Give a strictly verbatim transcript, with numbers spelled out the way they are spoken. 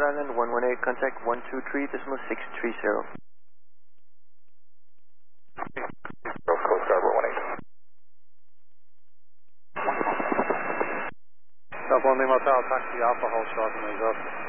Rhode Island, one one eight, contact one two three decimal six three zero. Coast Guard one one eight. South one Lima Hotel, taxi Alpha, hold short and is up.